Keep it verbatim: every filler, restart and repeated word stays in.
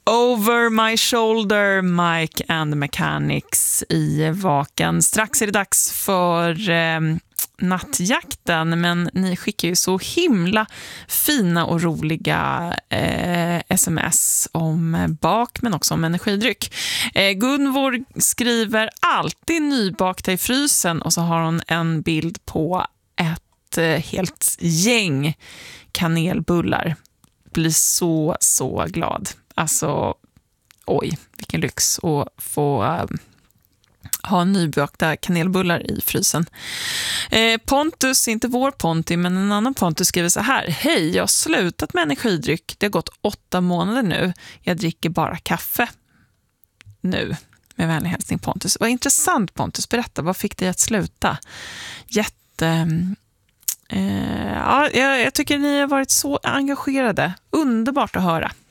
Over My Shoulder, Mike and the Mechanics i Vaken. Strax är det dags för eh, nattjakten, men ni skickar ju så himla fina och roliga eh, sms om bak, men också om energidryck. Eh, Gunvor skriver alltid nybakta i frysen, och så har hon en bild på ett eh, helt gäng kanelbullar. Blir så, så glad. Alltså, oj, vilken lyx att få äh, ha nybakta kanelbullar i frysen. Eh, Pontus, inte vår Ponti, men en annan Pontus skriver så här. Hej, jag har slutat med energidryck. Det har gått åtta månader nu. Jag dricker bara kaffe nu. Med vänlig hälsning Pontus. Vad intressant Pontus, berätta, vad fick dig att sluta? Jätte... Eh, ja, jag, jag tycker ni har varit så engagerade. Underbart att höra.